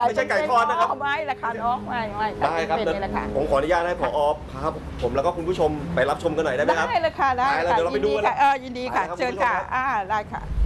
ไม่ใช่ไก่ทอดนะครับไม่ละค่ะน้องไม่ได้ครับผมขออนุญาตให้ผอพาผมแล้วก็คุณผู้ชมไปรับชมกันหน่อยได้ไหมครับได้เลยค่ะได้เดี๋ยวเราไปดูกันยินดีค่ะเชิญค่ะได้ค่ะ